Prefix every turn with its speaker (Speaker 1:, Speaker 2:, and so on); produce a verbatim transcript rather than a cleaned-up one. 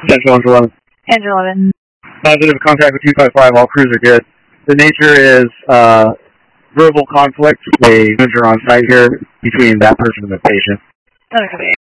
Speaker 1: Central eleven.
Speaker 2: Central eleven.
Speaker 1: Positive contact with two five five, all crews are good. The nature is uh, verbal conflict, a manager on site here between that person and the patient.
Speaker 2: Okay.